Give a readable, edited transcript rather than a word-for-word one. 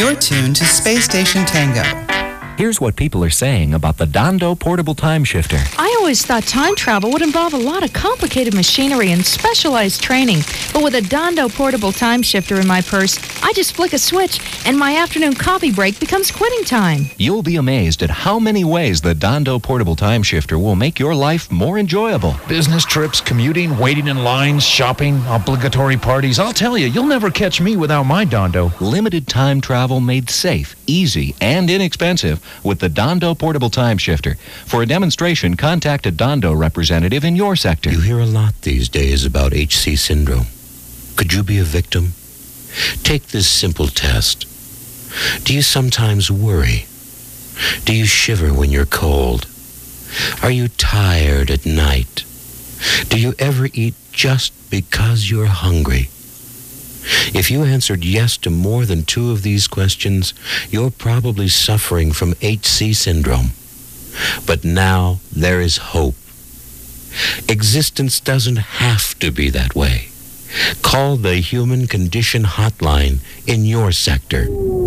You're tuned to Space Station Tango. Here's what people are saying about the Dondo Portable Time Shifter. I always thought time travel would involve a lot of complicated machinery and specialized training. But with a Dondo Portable Time Shifter in my purse, I just flick a switch and my afternoon coffee break becomes quitting time. You'll be amazed at how many ways the Dondo Portable Time Shifter will make your life more enjoyable. Business trips, commuting, waiting in lines, shopping, obligatory parties. I'll tell you, you'll never catch me without my Dondo. Limited time travel made safe, easy, and inexpensive with the Dondo Portable Time Shifter. For a demonstration, contact a Dondo representative in your sector. You hear a lot these days about HC syndrome. Could you be a victim? Take this simple test. Do you sometimes worry? Do you shiver when you're cold? Are you tired at night? Do you ever eat just because you're hungry? If you answered yes to more than 2 of these questions, you're probably suffering from HC syndrome. But now there is hope. Existence doesn't have to be that way. Call the Human Condition Hotline in your sector.